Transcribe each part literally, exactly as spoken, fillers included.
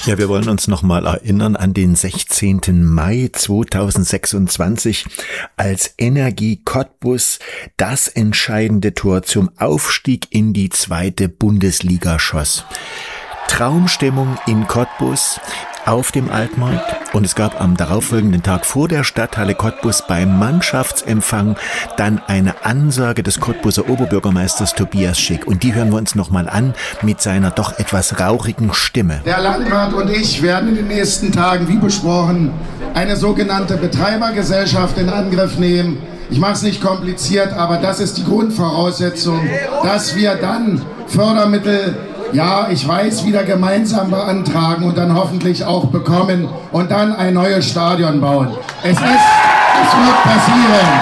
Ja, wir wollen uns nochmal erinnern an den sechzehnten Mai zweitausendsechsundzwanzig, als Energie Cottbus das entscheidende Tor zum Aufstieg in die zweite Bundesliga schoss. Traumstimmung in Cottbus auf dem Altmarkt, und es gab am darauffolgenden Tag vor der Stadthalle Cottbus beim Mannschaftsempfang dann eine Ansage des Cottbuser Oberbürgermeisters Tobias Schick, und die hören wir uns nochmal an mit seiner doch etwas rauchigen Stimme. Der Landrat und ich werden in den nächsten Tagen, wie besprochen, eine sogenannte Betreibergesellschaft in Angriff nehmen. Ich mache es nicht kompliziert, aber das ist die Grundvoraussetzung, dass wir dann Fördermittel, ja, ich weiß, wieder gemeinsam beantragen und dann hoffentlich auch bekommen und dann ein neues Stadion bauen. Es ist, es wird passieren.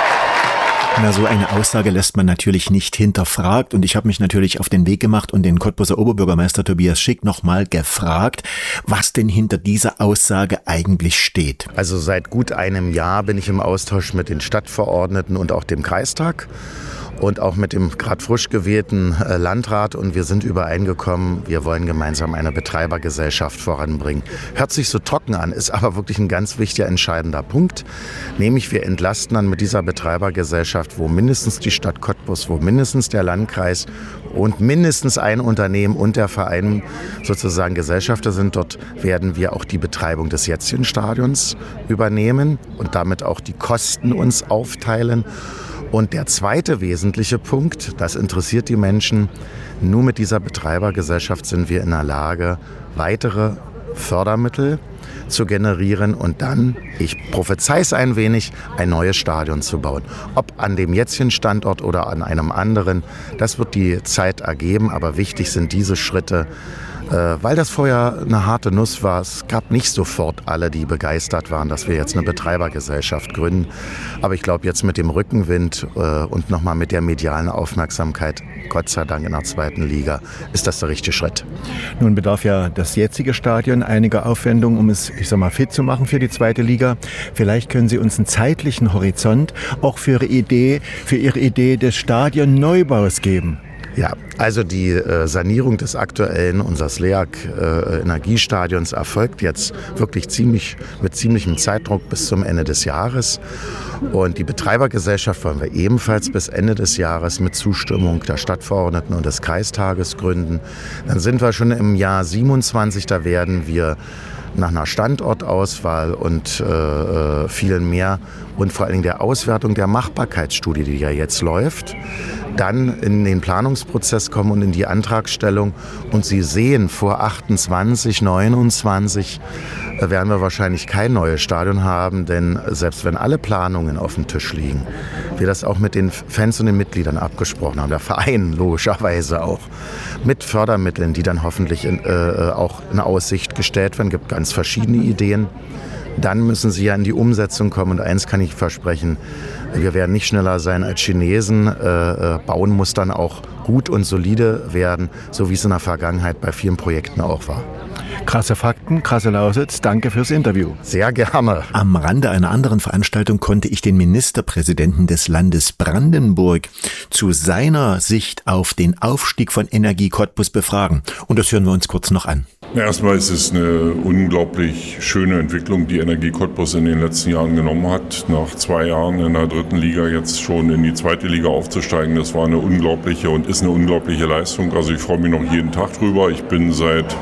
Na, so eine Aussage lässt man natürlich nicht hinterfragt, und ich habe mich natürlich auf den Weg gemacht und den Cottbuser Oberbürgermeister Tobias Schick nochmal gefragt, was denn hinter dieser Aussage eigentlich steht. Also seit gut einem Jahr bin ich im Austausch mit den Stadtverordneten und auch dem Kreistag und auch mit dem gerade frisch gewählten Landrat, und wir sind übereingekommen, wir wollen gemeinsam eine Betreibergesellschaft voranbringen. Hört sich so trocken an, ist aber wirklich ein ganz wichtiger, entscheidender Punkt, nämlich wir entlasten dann mit dieser Betreibergesellschaft, wo mindestens die Stadt Cottbus, wo mindestens der Landkreis und mindestens ein Unternehmen und der Verein sozusagen Gesellschafter sind. Dort werden wir auch die Betreibung des jetzigen Stadions übernehmen und damit auch die Kosten uns aufteilen. Und der zweite wesentliche Punkt, das interessiert die Menschen, nur mit dieser Betreibergesellschaft sind wir in der Lage, weitere Fördermittel zu generieren und dann, ich prophezei es ein wenig, ein neues Stadion zu bauen. Ob an dem jetzigen Standort oder an einem anderen, das wird die Zeit ergeben, aber wichtig sind diese Schritte, weil das vorher eine harte Nuss war. Es gab nicht sofort alle, die begeistert waren, dass wir jetzt eine Betreibergesellschaft gründen. Aber ich glaube, jetzt mit dem Rückenwind äh, und nochmal mit der medialen Aufmerksamkeit, Gott sei Dank in der zweiten Liga, ist das der richtige Schritt. Nun bedarf ja das jetzige Stadion einiger Aufwendungen, um es, ich sag mal, fit zu machen für die zweite Liga. Vielleicht können Sie uns einen zeitlichen Horizont auch für Ihre Idee, für Ihre Idee des Stadionneubaus geben. Ja, also die äh, Sanierung des aktuellen, unseres Leag-Energiestadions äh, erfolgt jetzt wirklich ziemlich mit ziemlichem Zeitdruck bis zum Ende des Jahres. Und die Betreibergesellschaft wollen wir ebenfalls bis Ende des Jahres mit Zustimmung der Stadtverordneten und des Kreistages gründen. Dann sind wir schon im Jahr siebenundzwanzig, da werden wir nach einer Standortauswahl und äh, vielen mehr und vor allen Dingen der Auswertung der Machbarkeitsstudie, die ja jetzt läuft, dann in den Planungsprozess kommen und in die Antragstellung. Und Sie sehen, vor achtundzwanzig, neunundzwanzig äh, werden wir wahrscheinlich kein neues Stadion haben, denn selbst wenn alle Planungen auf dem Tisch liegen, wir das auch mit den Fans und den Mitgliedern abgesprochen haben, der Verein logischerweise auch, mit Fördermitteln, die dann hoffentlich in, äh, auch in Aussicht gestellt werden, gibt ganz verschiedene Ideen. Dann müssen sie ja in die Umsetzung kommen, und eins kann ich versprechen, wir werden nicht schneller sein als Chinesen. Äh, bauen muss dann auch gut und solide werden, so wie es in der Vergangenheit bei vielen Projekten auch war. Krasse Fakten, krasse Lausitz, danke fürs Interview. Sehr gerne. Am Rande einer anderen Veranstaltung konnte ich den Ministerpräsidenten des Landes Brandenburg zu seiner Sicht auf den Aufstieg von Energie Cottbus befragen. Und das hören wir uns kurz noch an. Erstmal ist es eine unglaublich schöne Entwicklung, die Energie Cottbus in den letzten Jahren genommen hat. Nach zwei Jahren in der dritten Liga jetzt schon in die zweite Liga aufzusteigen, das war eine unglaubliche und ist eine unglaubliche Leistung. Also ich freue mich noch jeden Tag drüber. Ich bin seit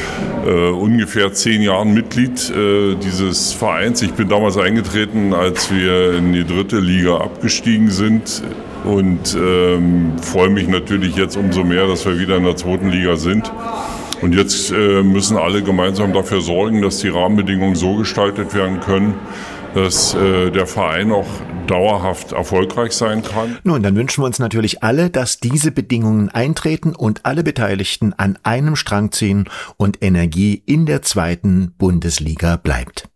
äh, ungefähr zehn Jahren Mitglied äh, dieses Vereins. Ich bin damals eingetreten, als wir in die dritte Liga abgestiegen sind. Und ähm, freue mich natürlich jetzt umso mehr, dass wir wieder in der zweiten Liga sind. Und jetzt äh, müssen alle gemeinsam dafür sorgen, dass die Rahmenbedingungen so gestaltet werden können, dass äh, der Verein auch dauerhaft erfolgreich sein kann. Nun, dann wünschen wir uns natürlich alle, dass diese Bedingungen eintreten und alle Beteiligten an einem Strang ziehen und Energie in der zweiten Bundesliga bleibt.